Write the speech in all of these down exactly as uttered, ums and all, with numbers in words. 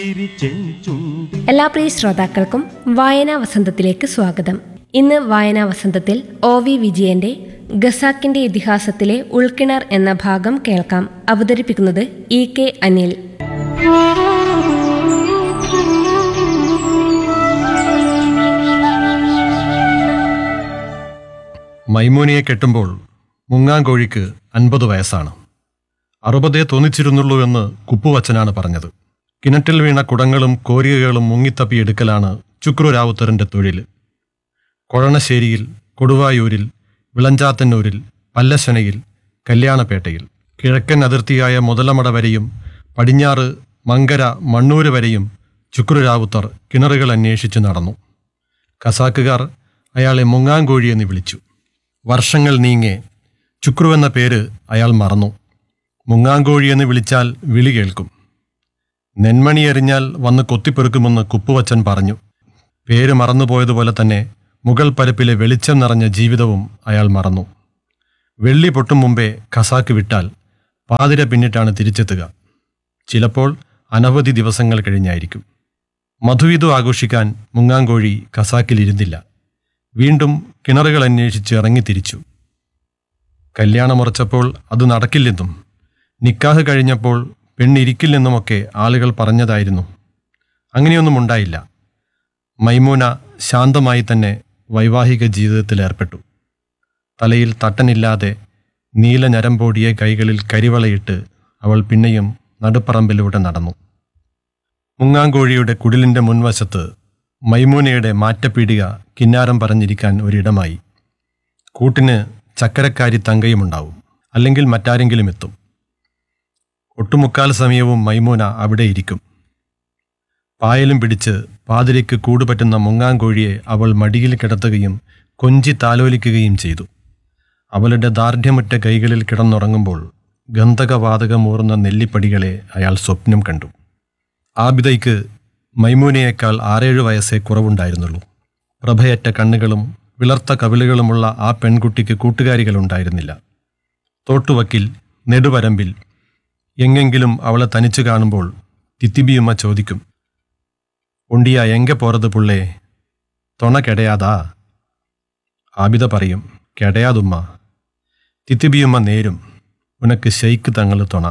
എല്ലാ പ്രിയ ശ്രോതാക്കൾക്കും വായനാ വസന്തത്തിലേക്ക് സ്വാഗതം. ഇന്ന് വായനാ വസന്തത്തിൽ ഒ വി വിജയന്റെ ഖസാക്കിന്റെ ഇതിഹാസത്തിലെ ഉൾക്കിണർ എന്ന ഭാഗം കേൾക്കാം. അവതരിപ്പിക്കുന്നത് ഇ കെ അനിൽ. മൈമൂനയെ കെട്ടുമ്പോൾ മുങ്ങാങ്കോഴിക്ക് അൻപത് വയസ്സാണ്. അറുപതേ തോന്നിച്ചിരുന്നുള്ളൂ എന്ന് കുപ്പുവച്ചനാണ് പറഞ്ഞത്. കിണറ്റിൽ വീണ കുടങ്ങളും കോരികകളും മുങ്ങിത്തപ്പിയെടുക്കലാണ് ചുക്രു റാവുത്തറിൻ്റെ തൊഴിൽ. കൊഴണശ്ശേരിയിൽ, കൊടുവായൂരിൽ, വിളഞ്ചാത്തന്നൂരിൽ, പല്ലശനയിൽ, കല്യാണപേട്ടയിൽ, കിഴക്കൻ അതിർത്തിയായ മുതലമട വരെയും പടിഞ്ഞാറ് മങ്കര മണ്ണൂര് വരെയും ചുക്രു റാവുത്തർ കിണറുകൾ അന്വേഷിച്ച് നടന്നു. ഖസാക്കുകാർ അയാളെ മുങ്ങാങ്കോഴി എന്ന് വിളിച്ചു. വർഷങ്ങൾ നീങ്ങെ ചുക്രു എന്ന പേര് അയാൾ മറന്നു. മുങ്ങാങ്കോഴി എന്ന് വിളിച്ചാൽ വിളി കേൾക്കും. നെന്മണി എറിഞ്ഞാൽ വന്ന് കൊത്തിപ്പെറുക്കുമെന്ന് കുപ്പുവച്ചൻ പറഞ്ഞു. പേര് മറന്നുപോയതുപോലെ തന്നെ മുകൾ പരപ്പിലെ വെളിച്ചം നിറഞ്ഞ ജീവിതവും അയാൾ മറന്നു. വെള്ളി പൊട്ടും മുമ്പേ ഖസാക്ക് വിട്ടാൽ പാതിര പിന്നിട്ടാണ് തിരിച്ചെത്തുക. ചിലപ്പോൾ അനവധി ദിവസങ്ങൾ കഴിഞ്ഞായിരിക്കും. മധുവിധു ആഘോഷിക്കാൻ മുങ്ങാങ്കോഴി ഖസാക്കിലിരുന്നില്ല. വീണ്ടും കിണറുകൾ അന്വേഷിച്ച് ഇറങ്ങിത്തിരിച്ചു. കല്യാണമുറച്ചപ്പോൾ അത് നടക്കില്ലെന്നും നിക്കാഹ് കഴിഞ്ഞപ്പോൾ പെണ്ണിരിക്കില്ലെന്നുമൊക്കെ ആളുകൾ പറഞ്ഞതായിരുന്നു. അങ്ങനെയൊന്നും ഉണ്ടായില്ല. മൈമൂന ശാന്തമായി തന്നെ വൈവാഹിക ജീവിതത്തിലേർപ്പെട്ടു. തലയിൽ തട്ടനില്ലാതെ നീല ഞരമ്പോടിയ കൈകളിൽ കരിവളയിട്ട് അവൾ പിന്നെയും നടുപ്പറമ്പിലൂടെ നടന്നു. മുങ്ങാങ്കോഴിയുടെ കുടിലിൻ്റെ മുൻവശത്ത് മൈമൂനയുടെ മാറ്റപ്പീടിക കിന്നാരം പറഞ്ഞിരിക്കാൻ ഒരിടമായി. കൂട്ടിന് ചക്കരക്കാരി തങ്കയുമുണ്ടാവും, അല്ലെങ്കിൽ മറ്റാരെങ്കിലും എത്തും. ഒട്ടുമുക്കാൽ സമയവും മൈമൂന അവിടെ ഇരിക്കും. പായലും പിടിച്ച് പാതിരയ്ക്ക് കൂടുപറ്റുന്ന മുങ്ങാങ്കോഴിയെ അവൾ മടിയിൽ കിടത്തുകയും കൊഞ്ചി താലോലിക്കുകയും ചെയ്തു. അവളുടെ ദാർഢ്യമുറ്റ കൈകളിൽ കിടന്നുറങ്ങുമ്പോൾ ഗന്ധകവാതകമൂറുന്ന നെല്ലിപ്പടികളെ അയാൾ സ്വപ്നം കണ്ടു. ആബിദയ്ക്ക് മൈമൂനയേക്കാൾ ആറേഴു വയസ്സേ കുറവുണ്ടായിരുന്നുള്ളൂ. പ്രഭയറ്റ കണ്ണുകളും വിളർത്ത കവിളുകളുമുള്ള ആ പെൺകുട്ടിക്ക് കൂട്ടുകാരികളുണ്ടായിരുന്നില്ല. തോട്ടുവക്കിൽ, നെടുവരമ്പിൽ എങ്ങെങ്കിലും അവളെ തനിച്ചു കാണുമ്പോൾ തിത്തിബിയുമ്മ ചോദിക്കും, ഒണ്ടിയ എങ്ക പോറത് പുള്ളേ, തൊണ കെടയാതാ? ആബിദ പറയും, കെടയാതുമ്മ. തിത്തിബിയുമ്മ നേരും, ഉനക്ക് ശൈക്ക് തങ്ങൾ തൊണ.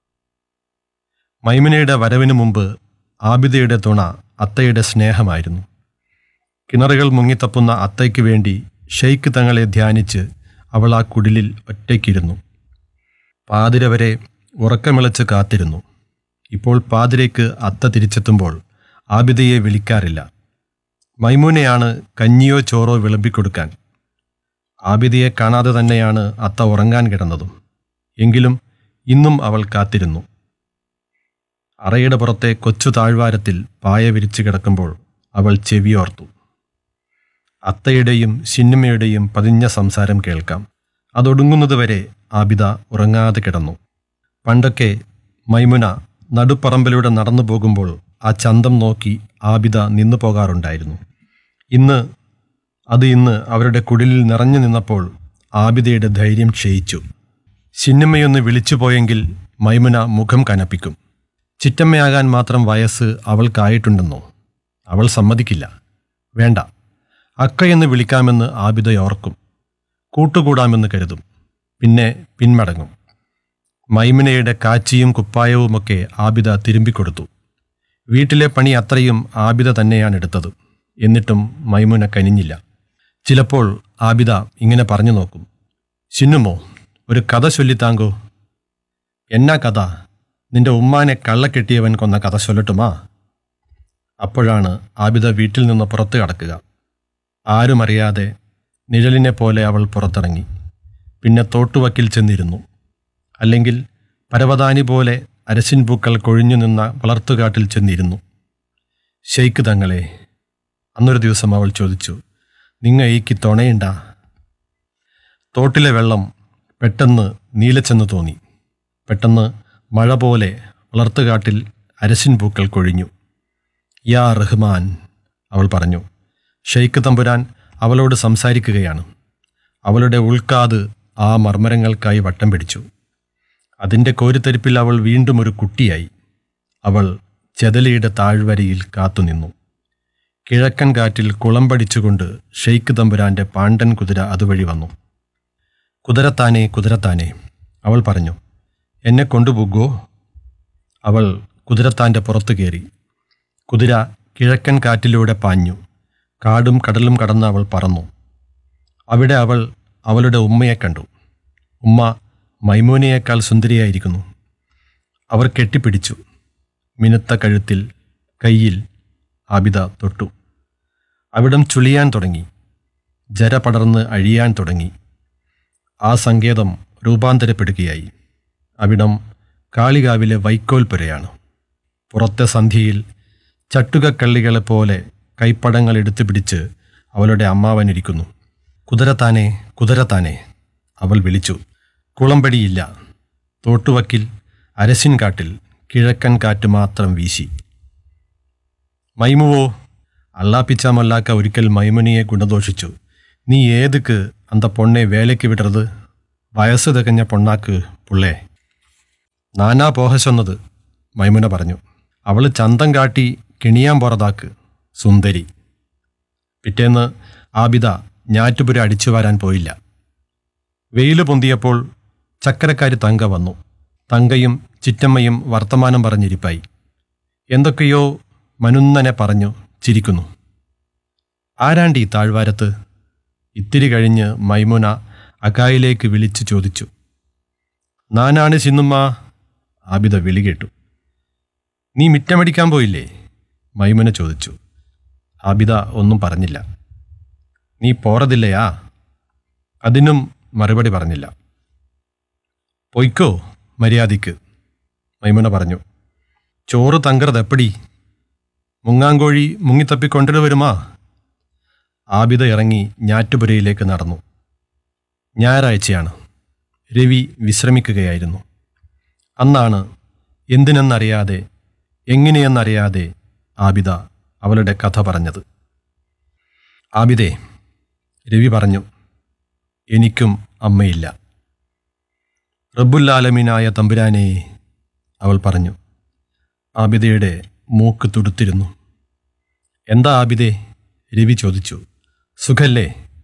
മൈമുനയുടെ വരവിനു മുമ്പ് ആബിദയുടെ തുണ അത്തയുടെ സ്നേഹമായിരുന്നു. കിണറുകൾ മുങ്ങിത്തപ്പുന്ന അത്തയ്ക്ക് വേണ്ടി ഷെയ്ഖ് തങ്ങളെ ധ്യാനിച്ച് അവൾ ആ കുടിലിൽ ഒറ്റയ്ക്കിരുന്നു. പാതിര വരെ ഉറക്കമിളച്ച് കാത്തിരുന്നു. ഇപ്പോൾ പാതിരയ്ക്ക് അത്ത തിരിച്ചെത്തുമ്പോൾ ആബിദയെ വിളിക്കാറില്ല. മൈമൂനയാണ് കഞ്ഞിയോ ചോറോ വിളമ്പിക്കൊടുക്കാൻ. ആബിദയെ കാണാതെ തന്നെയാണ് അത്ത ഉറങ്ങാൻ കിടന്നതും. എങ്കിലും ഇന്നും അവൾ കാത്തിരുന്നു. അറയുടെ പുറത്തെ കൊച്ചു താഴ്വാരത്തിൽ പായ വിരിച്ചു കിടക്കുമ്പോൾ അവൾ ചെവിയോർത്തു. അത്തയുടെയും ശിന്നമ്മയുടെയും പതിഞ്ഞ സംസാരം കേൾക്കാം. അതൊടുങ്ങുന്നതുവരെ ആബിദ ഉറങ്ങാതെ കിടന്നു. പണ്ടൊക്കെ മൈമുന നടുപ്പറമ്പിലൂടെ നടന്നു പോകുമ്പോൾ ആ ചന്തം നോക്കി ആബിദ നിന്നു പോകാറുണ്ടായിരുന്നു. ഇന്ന് അത് ഇന്ന് അവരുടെ കുടിലിൽ നിറഞ്ഞു നിന്നപ്പോൾ ആബിദയുടെ ധൈര്യം ക്ഷയിച്ചു. ശിന്നമ്മയൊന്ന് വിളിച്ചു പോയെങ്കിൽ മൈമുന മുഖം കനപ്പിക്കും. ചിറ്റമ്മയാകാൻ മാത്രം വയസ്സ് അവൾക്കായിട്ടുണ്ടെന്നോ? അവൾ സമ്മതിക്കില്ല. വേണ്ട, അക്കയെന്ന് വിളിക്കാമെന്ന് ആബിദ ഓർക്കും. കൂട്ടുകൂടാമെന്ന് കരുതും. പിന്നെ പിന്മടങ്ങും. മൈമുനയുടെ കാച്ചിയും കുപ്പായവുമൊക്കെ ആബിദ തിരുമ്പിക്കൊടുത്തു. വീട്ടിലെ പണി അത്രയും ആബിദ തന്നെയാണ് എടുത്തത്. എന്നിട്ടും മൈമുന കനിഞ്ഞില്ല. ചിലപ്പോൾ ആബിദ ഇങ്ങനെ പറഞ്ഞു നോക്കും, ചിന്നുമോ, ഒരു കഥ ചൊല്ലിത്താങ്കോ? എന്നാ കഥ? നിന്റെ ഉമ്മാനെ കള്ളക്കെട്ടിയവൻ കൊന്ന കഥ ചൊല്ലട്ടുമാ? അപ്പോഴാണ് ആബിദ വീട്ടിൽ നിന്ന് പുറത്തു കടക്കുക. ആരുമറിയാതെ നിഴലിനെ പോലെ അവൾ പുറത്തിറങ്ങി. പിന്നെ തോട്ടുവക്കിൽ ചെന്നിരുന്നു. അല്ലെങ്കിൽ പരവതാനി പോലെ അരശിൻ പൂക്കൾ കൊഴിഞ്ഞു നിന്ന വളർത്തുകാട്ടിൽ ചെന്നിരുന്നു. ഷെയ്ഖ് തങ്ങളെ, അന്നൊരു ദിവസം അവൾ ചോദിച്ചു, നിങ്ങ ഈക്ക് തുണയുണ്ടാ? തോട്ടിലെ വെള്ളം പെട്ടെന്ന് നീലച്ചെന്ന് തോന്നി. പെട്ടെന്ന് മഴ പോലെ വളർത്തുകാട്ടിൽ അരശിൻ പൂക്കൾ കൊഴിഞ്ഞു. യാ റഹ്മാൻ, അവൾ പറഞ്ഞു. ഷെയ്ഖ് തമ്പുരാൻ അവളോട് സംസാരിക്കുകയാണ്. അവളുടെ ഉൾക്കാത് ആ മർമ്മരങ്ങൾക്കായി വട്ടം പിടിച്ചു. അതിൻ്റെ കോരിത്തരിപ്പിൽ അവൾ വീണ്ടും ഒരു കുട്ടിയായി. അവൾ ചെതലിയുടെ താഴ്വരയിൽ കാത്തുനിന്നു. കിഴക്കൻ കാറ്റിൽ കുളമ്പടിച്ചുകൊണ്ട് ഷെയ്ഖ് തമ്പുരാന്റെ പാണ്ടൻ കുതിര അതുവഴി വന്നു. കുതിരത്താനെ കുതിരത്താനെ, അവൾ പറഞ്ഞു. എന്നെ കൊണ്ടുപോകോ? അവൾ കുതിരത്താൻ്റെ പുറത്തു കയറി. കുതിര കിഴക്കൻ കാറ്റിലൂടെ പാഞ്ഞു. കാടും കടലും കടന്ന് അവൾ പറന്നു. അവിടെ അവൾ അവളുടെ ഉമ്മയെ കണ്ടു. ഉമ്മ മൈമൂനയേക്കാൾ സുന്ദരിയായിരിക്കുന്നു. അവർ കെട്ടിപ്പിടിച്ചു. മിനുത്ത കഴുത്തിൽ, കയ്യിൽ ആബിദ തൊട്ടു. അവിടം ചുളിയാൻ തുടങ്ങി. ജര പടർന്ന് അഴിയാൻ തുടങ്ങി. ആ സങ്കേതം രൂപാന്തരപ്പെടുകയായി. അവിടം കാളികാവിലെ വൈക്കോൽ പുരയാണ്. പുറത്തെ സന്ധ്യയിൽ ചട്ടുകക്കള്ളികളെപ്പോലെ കൈപ്പടങ്ങൾ എടുത്തു പിടിച്ച് അവളുടെ അമ്മാവനിരിക്കുന്നു. കുതിരത്താനെ കുതിരത്താനെ, അവൾ വിളിച്ചു. കുളമ്പടിയില്ല. തോട്ടുവക്കിൽ അരശിൻ കാട്ടിൽ കിഴക്കൻ കാറ്റ് മാത്രം വീശി. മൈമുവോ? അള്ളാപ്പിച്ച മൊല്ലാക്ക ഒരിക്കൽ മൈമുനിയെ ഗുണദോഷിച്ചു. നീ ഏതുക്ക് അന്ത പൊണ്ണെ വേലയ്ക്ക് വിടരുത്? വയസ്സ് തികഞ്ഞ പൊണ്ണാക്ക് പുള്ളേ. നാനാ പോഹ ചൊന്നത്, മൈമുന പറഞ്ഞു. അവൾ ചന്തം കാട്ടി കിണിയാൻ പോറതാക്ക് സുന്ദരി. പിറ്റേന്ന് ആബിദ ഞാറ്റുപുര അടിച്ചു വാരാൻ പോയില്ല. വെയിൽ പൊന്തിയപ്പോൾ ചക്കരക്കാരി തങ്ക വന്നു. തങ്കയും ചിറ്റമ്മയും വർത്തമാനം പറഞ്ഞിരിപ്പായി. എന്തൊക്കെയോ മനുന്നനെ പറഞ്ഞു ചിരിക്കുന്നു. ആരാണ്ടി താഴ്വാരത്ത്? ഇത്തിരി കഴിഞ്ഞ് മൈമുന അകായിലേക്ക് വിളിച്ചു ചോദിച്ചു. നാനാണ് ചിന്നുമ്മ. ആബിദ വിളി കേട്ടു. നീ മിറ്റമടിക്കാൻ പോയില്ലേ? മൈമുന ചോദിച്ചു. ആബിദ ഒന്നും പറഞ്ഞില്ല. നീ പോറതില്ലയാ? അതിനും മറുപടി പറഞ്ഞില്ല. പൊയ്ക്കോ മര്യാദയ്ക്ക്, മൈമുന പറഞ്ഞു. ചോറ് തങ്കറതെപ്പടി? മുങ്ങാങ്കോഴി മുങ്ങിത്തപ്പിക്കൊണ്ടിട്ട് വരുമാ? ആബിദ ഇറങ്ങി ഞാറ്റുപുരയിലേക്ക് നടന്നു. ഞായറാഴ്ചയാണ്. രവി വിശ്രമിക്കുകയായിരുന്നു. അന്നാണ് എന്തിനെന്നറിയാതെ, എങ്ങനെയെന്നറിയാതെ ആബിദ അവളുടെ കഥ പറഞ്ഞത്. ആബിദേ, രവി പറഞ്ഞു, എനിക്കും അമ്മയില്ല. റബ്ബുല്ലാലമീനായ തമ്പുരാനേ, അവൾ പറഞ്ഞു. ആബിദയുടെ മൂക്ക് തുടുത്തിരുന്നു. എന്താ ആബിദേ? രവി ചോദിച്ചു. സുഖല്ലേ?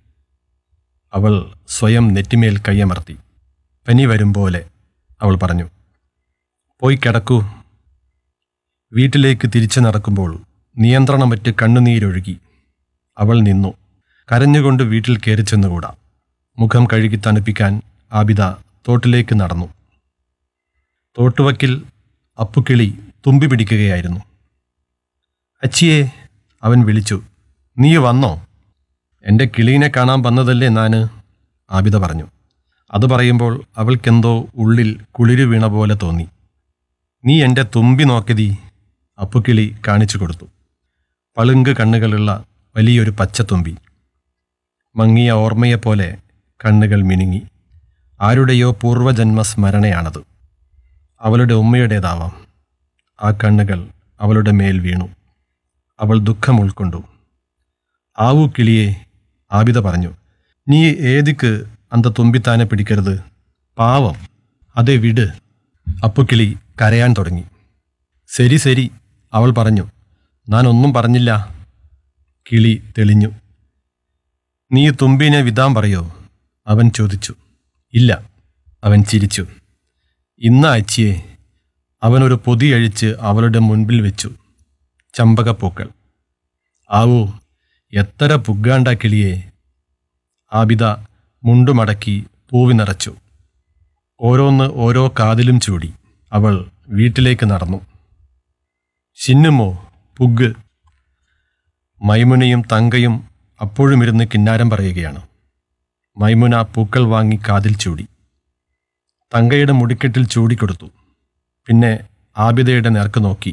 അവൾ സ്വയം നെറ്റിമേൽ കയ്യമർത്തി. പനി വരും പോലെ, അവൾ പറഞ്ഞു. പോയി കിടക്കൂ. വീട്ടിലേക്ക് തിരിച്ചു നടക്കുമ്പോൾ നിയന്ത്രണമറ്റ് കണ്ണുനീരൊഴുകി. അവൾ നിന്നു. കരഞ്ഞുകൊണ്ട് വീട്ടിൽ കയറി ചെന്നുകൂടാ. മുഖം കഴുകി തണുപ്പിക്കാൻ ആബിദ തോട്ടിലേക്ക് നടന്നു. തോട്ടുവക്കിൽ അപ്പുക്കിളി തുമ്പി പിടിക്കുകയായിരുന്നു. അച്ചിയേ, അവൻ വിളിച്ചു. നീ വന്നോ? എൻ്റെ കിളീനെ കാണാൻ വന്നതല്ലേ നാന്, ആബിദ പറഞ്ഞു. അത് പറയുമ്പോൾ അവൾക്കെന്തോ ഉള്ളിൽ കുളിരു വീണ പോലെ തോന്നി. നീ എൻ്റെ തുമ്പി നോക്കതി, അപ്പുക്കിളി കാണിച്ചു കൊടുത്തു. പളുങ്ക് കണ്ണുകളുള്ള വലിയൊരു പച്ചത്തുമ്പി. മങ്ങിയ ഓർമ്മയെപ്പോലെ കണ്ണുകൾ മിനുങ്ങി. ആരുടെയോ പൂർവജന്മ സ്മരണയാണത്. അവളുടെ ഉമ്മയുടേതാവാം. ആ കണ്ണുകൾ അവളുടെ മേൽ വീണു. അവൾ ദുഃഖം ഉൾക്കൊണ്ടു. ആവൂ കിളിയെ, ആബിദ പറഞ്ഞു. നീ ഏതിക്ക് അന്ത തുമ്പിത്താനെ പിടിക്കരുത്, പാവം. അതെ വിട്. അപ്പുക്കിളി കരയാൻ തുടങ്ങി. ശരി ശരി, അവൾ പറഞ്ഞു. ഞാൻ ഒന്നും പറഞ്ഞില്ല. കിളി തെളിഞ്ഞു. നീ തുമ്പിനെ വിടാൻ പറയോ? അവൻ ചോദിച്ചു. ഇല്ല, അവൻ ചിരിച്ചു. ഇന്ന അച്ചിയെ, അവനൊരു പൊതിയഴിച്ച് അവളുടെ മുൻപിൽ വെച്ചു. ചമ്പകപ്പൂക്കൾ. ആവൂ, എത്ര പുഗ്ഗാണ്ട കിളിയെ. ആബിദ മുണ്ടുമടക്കി പൂവി നിറച്ചു. ഓരോന്ന് ഓരോ കാതിലും ചൂടി. അവൾ വീട്ടിലേക്ക് നടന്നു. ചിന്നുമോ പുഗ്. മൈമുനയും തങ്കയും അപ്പോഴും ഇരുന്ന് കിന്നാരം പറയുകയാണ്. മൈമുന പൂക്കൾ വാങ്ങി കാതിൽ ചൂടി. തങ്കയുടെ മുടിക്കെട്ടിൽ ചൂടിക്കൊടുത്തു. പിന്നെ ആബിദയുടെ നേർക്ക് നോക്കി.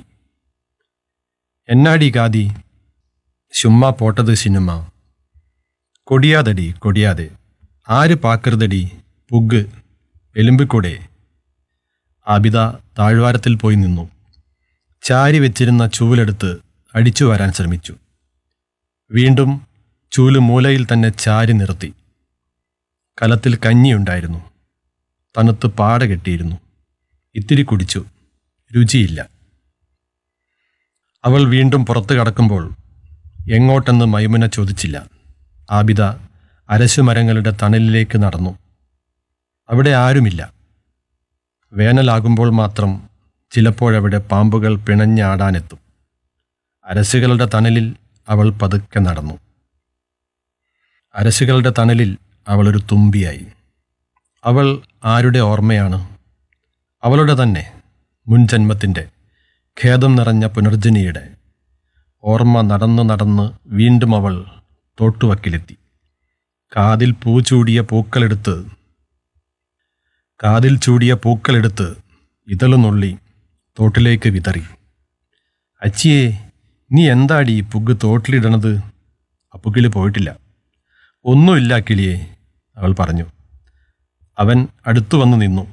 എന്നാടി കാതി? ചുമ്മാ പോട്ടത് സിനിമ. കൊടിയാതടി കൊടിയാതെ. ആര് പാക്കരുതടി പുഗ്, എലുമ്പിക്കൂടെ. ആബിദ താഴ്വാരത്തിൽ പോയി നിന്നു. ചാരി വെച്ചിരുന്ന ചൂലെടുത്ത് അടിച്ചു വരാൻ ശ്രമിച്ചു. വീണ്ടും ചൂല് മൂലയിൽ തന്നെ ചാരി നിർത്തി. കലത്തിൽ കഞ്ഞിയുണ്ടായിരുന്നു. തണുത്ത് പാട കെട്ടിയിരുന്നു. ഇത്തിരി കുടിച്ചു. രുചിയില്ല. അവൾ വീണ്ടും പുറത്തു കടക്കുമ്പോൾ എങ്ങോട്ടെന്ന് മൈമുന ചോദിച്ചില്ല. ആബിദ അരശുമരങ്ങളുടെ തണലിലേക്ക് നടന്നു. അവിടെ ആരുമില്ല. വേനലാകുമ്പോൾ മാത്രം ചിലപ്പോഴവിടെ പാമ്പുകൾ പിണഞ്ഞാടാനെത്തും. അരശുകളുടെ തണലിൽ അവൾ പതുക്കെ നടന്നു. അരശുകളുടെ തണലിൽ അവളൊരു തുമ്പിയായി. അവൾ ആരുടെ ഓർമ്മയാണ്? അവളുടെ തന്നെ മുൻജന്മത്തിൻ്റെ ഖേദം നിറഞ്ഞ പുനർജനിയുടെ ഓർമ്മ. നടന്നു നടന്ന് വീണ്ടും അവൾ തോട്ടുവക്കിലെത്തി. കാതിൽ പൂ ചൂടിയ പൂക്കളെടുത്ത് കാതിൽ ചൂടിയ പൂക്കളെടുത്ത് ഇതളുനുള്ളി തോട്ടിലേക്ക് വിതറി. അച്ചിയേ, നീ എന്താടി ഈ പുഗ് തോട്ടിലിടണത്? അപ്പുകിളി പോയിട്ടില്ല. ഒന്നുമില്ല കിളിയേ, അവൾ പറഞ്ഞു. അവൻ അടുത്തു വന്നു നിന്നു.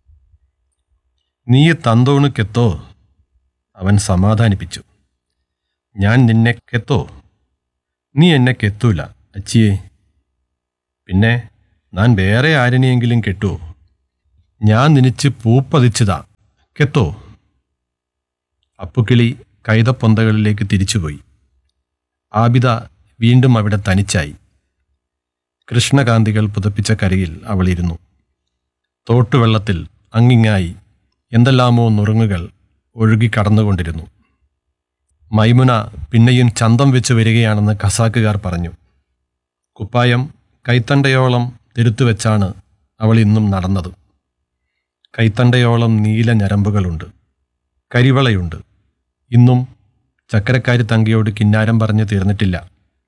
നീ തന്തോണ് കെത്തോ? അവൻ സമാധാനിപ്പിച്ചു. ഞാൻ നിന്നെ കെത്തോ? നീ എന്നെ കെത്തൂല അച്ചിയേ. പിന്നെ ഞാൻ വേറെ ആരെനെയെങ്കിലും കെട്ടുവോ? ഞാൻ നിനിച്ച് പൂപ്പതിച്ചതാ, കെത്തോ? അപ്പുക്കിളി കൈതപ്പൊന്തകളിലേക്ക് തിരിച്ചുപോയി. ആബിദ വീണ്ടും അവിടെ തനിച്ചായി. കൃഷ്ണകാന്തികൾ പുതപ്പിച്ച കരയിൽ അവളിരുന്നു. തോട്ടുവെള്ളത്തിൽ അങ്ങിങ്ങായി എന്തെല്ലാമോ നുറുങ്ങുകൾ ഒഴുകി കടന്നുകൊണ്ടിരുന്നു. മൈമുന പിന്നെയും ചന്തം വെച്ച് വരികയാണെന്ന് ഖസാക്കുകാർ പറഞ്ഞു. കുപ്പായം കൈത്തണ്ടയോളം തിരുത്തുവെച്ചാണ് അവൾ ഇന്നും നടന്നത്. കൈത്തണ്ടയോളം നീല ഞരമ്പുകളുണ്ട്, കരിവളയുണ്ട്. ഇന്നും ചക്കരക്കാരി തങ്കിയോട് കിന്നാരം പറഞ്ഞ് തീർന്നിട്ടില്ല.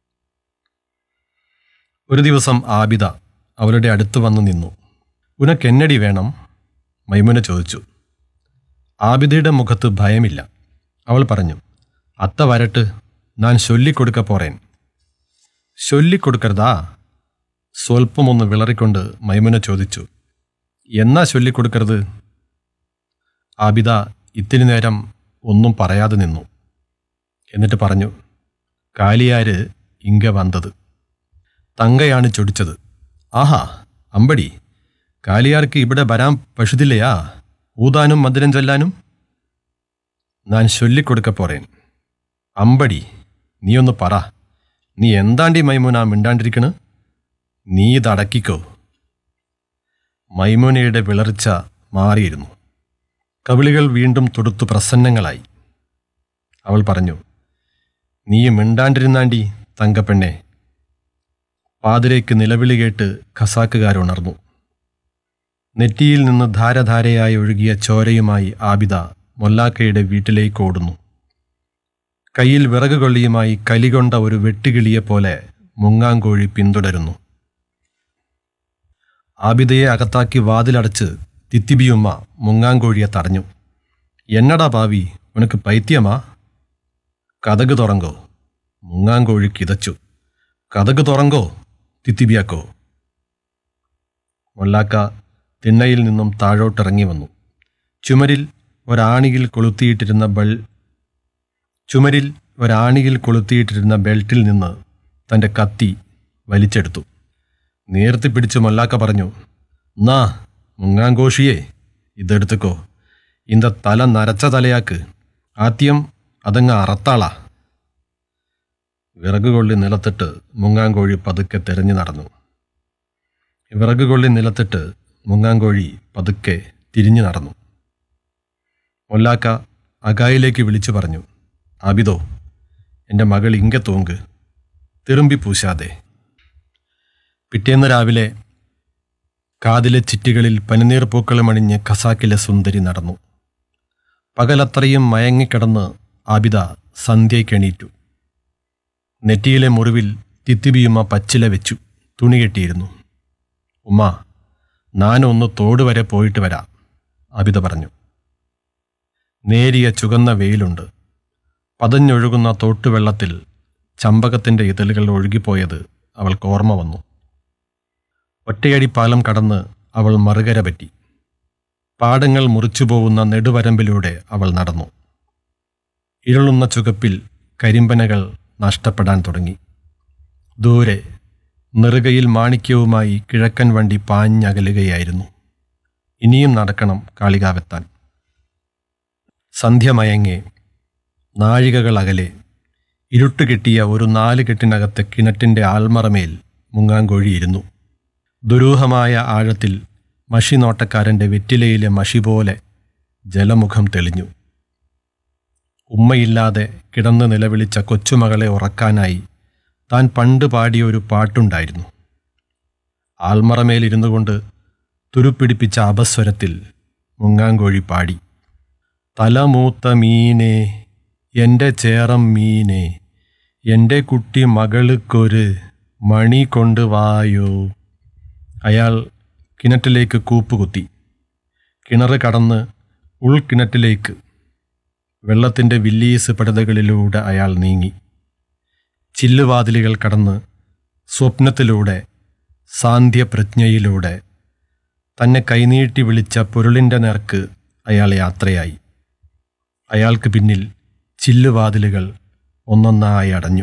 ഒരു ദിവസം ആബിദ അവളുടെ അടുത്ത് വന്നു നിന്നു. ഉനക്കെന്നടി വേണം? മൈമുന ചോദിച്ചു. ആബിദയുടെ മുഖത്ത് ഭയമില്ല. അവൾ പറഞ്ഞു, അത്ത വരട്ട്, ഞാൻ ചൊല്ലിക്കൊടുക്ക പോറേൻ. ചൊല്ലിക്കൊടുക്കരുതാ? സ്വൽപ്പമൊന്ന് വിളറിക്കൊണ്ട് മൈമുന ചോദിച്ചു. എന്നാ ചൊല്ലിക്കൊടുക്കരുത്? ആബിദ ഇത്തിരി നേരം ഒന്നും പറയാതെ നിന്നു. എന്നിട്ട് പറഞ്ഞു, കാലിയാര് ഇങ്ക വന്നത്. തങ്കയാണ് ചൊടിച്ചത്. ആഹാ, അമ്പടി, കാലിയാർക്ക് ഇവിടെ വരാൻ പശുതില്ലയാ? ഊതാനും മധുരം ചൊല്ലാനും? ഞാൻ ചൊല്ലിക്കൊടുക്ക പോറേൻ. അമ്പടി, നീയൊന്ന് പറ. നീ എന്താണ്ടി മൈമുന മിണ്ടാണ്ടിരിക്കണ്? നീ ഇതടക്കിക്കോ. മൈമുനയുടെ വിളർച്ച മാറിയിരുന്നു. കവിളികൾ വീണ്ടും തൊടുത്തു പ്രസന്നങ്ങളായി. അവൾ പറഞ്ഞു, നീ മിണ്ടാണ്ടിരുന്നാണ്ടി തങ്കപ്പെണ്ണെ. പാതിരയ്ക്ക് നിലവിളി കേട്ട് ഖസാക്കുകാരുണർന്നു. നെറ്റിയിൽ നിന്ന് ധാരധാരയായി ഒഴുകിയ ചോരയുമായി ആബിദ മൊല്ലാക്കയുടെ വീട്ടിലേക്ക് ഓടുന്നു. കയ്യിൽ വിറകുകൊള്ളിയുമായി കലികൊണ്ട ഒരു വെട്ടുകിളിയെപ്പോലെ മുങ്ങാങ്കോഴി പിന്തുടരുന്നു. ആബിദയെ അകത്താക്കി വാതിലടച്ച് തിത്തിബിയുമ്മ മുങ്ങാങ്കോഴിയെ തടഞ്ഞു. എന്നടാ ഭാവി, ഉനക്ക് പൈത്യമാ? കതക് തുറങ്കോ? മുങ്ങാങ്കോഴി കിതച്ചു. കതക് തുറങ്കോ തിത്തിബിയാക്കോ? മൊല്ലാക്ക തിണ്ണയിൽ നിന്നും താഴോട്ടിറങ്ങി വന്നു. ചുമരിൽ ഒരാണിയിൽ കൊളുത്തിയിട്ടിരുന്ന ബൾ ചുമരിൽ ഒരാണിയിൽ കൊളുത്തിയിട്ടിരുന്ന ബെൽറ്റിൽ നിന്ന് തൻ്റെ കത്തി വലിച്ചെടുത്തു. നേർത്തി പിടിച്ച് മൊല്ലാക്ക പറഞ്ഞു, നാ മുങ്ങാങ്കോഷിയെ, ഇതെടുത്തുക്കോ. ഇന്ത തല നരച്ച തലയാക്ക്. ആദ്യം അതങ്ങ് അറത്താളാ. വിറകുകൊള്ളി നിലത്തിട്ട് മുങ്ങാങ്കോഴി പതുക്കെ തെരഞ്ഞു നടന്നു. വിറകുകൊള്ളി നിലത്തിട്ട് മുങ്ങാങ്കോഴി പതുക്കെ തിരിഞ്ഞു നടന്നു. മൊല്ലാക്ക അകായിലേക്ക് വിളിച്ചു പറഞ്ഞു, ആബിദോ, എൻ്റെ മകൾ ഇങ്ക തൂങ്ക്, തിരുമ്പി പൂശാതെ. പിറ്റേന്ന് രാവിലെ കാതിലെ ചിറ്റികളിൽ പനിനീർ പൂക്കളുമണിഞ്ഞ് ഖസാക്കിലെ സുന്ദരി നടന്നു. പകലത്രയും മയങ്ങിക്കിടന്ന് ആബിദ സന്ധ്യയ്ക്കെണീറ്റു. നെറ്റിയിലെ മുറിവിൽ തിത്തിബിയുമ്മ പച്ചില വെച്ചു തുണി കെട്ടിയിരുന്നു. ഉമ്മ, ഞാനൊന്ന് തോട് വരെ പോയിട്ട് വരാം, ആബിദ പറഞ്ഞു. നേരിയ ചുവന്ന വെയിലുണ്ട്. പതഞ്ഞൊഴുകുന്ന തോട്ടുവെള്ളത്തിൽ ചമ്പകത്തിൻ്റെ ഇതളുകൾ ഒഴുകിപ്പോയത് അവൾക്ക് ഓർമ്മ വന്നു. ഒറ്റയടി പാലം കടന്ന് അവൾ മറുകര പറ്റി. പാടങ്ങൾ മുറിച്ചുപോകുന്ന നെടുവരമ്പിലൂടെ അവൾ നടന്നു. ഇരുളുന്ന ചുകപ്പിൽ കരിമ്പനകൾ നഷ്ടപ്പെടാൻ തുടങ്ങി. ദൂരെ നെറുകയിൽ മാണിക്യവുമായി കിഴക്കൻ വണ്ടി പാഞ്ഞകലുകയായിരുന്നു. ഇനിയും നടക്കണം കാളികാവെത്താൻ. സന്ധ്യ മയങ്ങെ നാഴികകൾ അകലെ ഇരുട്ട് കെട്ടിയ ഒരു നാല് കെട്ടിനകത്തെ കിണറ്റിൻ്റെ ആൽമറമേൽ മുങ്ങാങ്കോഴിയിരുന്നു. ദുരൂഹമായ ആഴത്തിൽ മഷി നോട്ടക്കാരൻ്റെ വെറ്റിലയിലെ മഷി പോലെ ജലമുഖം തെളിഞ്ഞു. ഉമ്മയില്ലാതെ കിടന്ന് നിലവിളിച്ച കൊച്ചുമകളെ ഉറക്കാനായി താൻ പണ്ട് പാടിയ ഒരു പാട്ടുണ്ടായിരുന്നു. ആൽമറമേലിരുന്നു കൊണ്ട് തുരുപ്പിടിപ്പിച്ച അപസ്വരത്തിൽ മുങ്ങാങ്കോഴി പാടി: തലമൂത്ത മീനേ എൻ്റെ ചേറം മീനേ, എൻ്റെ കുട്ടി മകൾക്കൊരു മണി കൊണ്ട് വായോ. അയാൾ കിണറ്റിലേക്ക് കൂപ്പുകുത്തി. കിണറ് കടന്ന് ഉൾക്കിണറ്റിലേക്ക് വെള്ളത്തിൻ്റെ വില്ലീസ് പടതകളിലൂടെ അയാൾ നീങ്ങി. ചില്ലുവാതിലുകൾ കടന്ന് സ്വപ്നത്തിലൂടെ, സാന്ധ്യപ്രജ്ഞയിലൂടെ തന്നെ കൈനീട്ടി വിളിച്ച പൊരുളിൻ്റെ നേർക്ക് അയാൾ യാത്രയായി. അയാൾക്ക് പിന്നിൽ ചില്ലുവാതിലുകൾ ഒന്നൊന്നായി അടഞ്ഞു.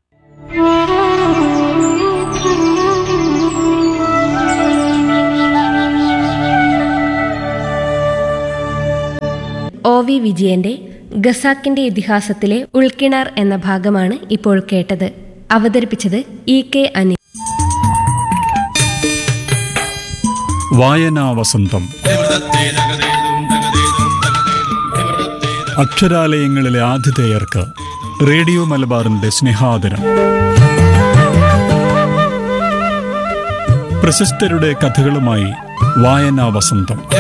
ഒ വി വിജയന്റെ ഖസാക്കിന്റെ ഇതിഹാസത്തിലെ ഉൾക്കിണർ എന്ന ഭാഗമാണ് ഇപ്പോൾ കേട്ടത്. അവതരിപ്പിച്ചത് ഇ കെ അനിൽ. വായനാ വസന്തം. അക്ഷരാലയങ്ങളിലെ ആതിഥേയർക്ക് റേഡിയോ മലബാറിന്റെ സ്നേഹാദരം. പ്രശസ്തരുടെ കഥകളുമായി വായനാ വസന്തം.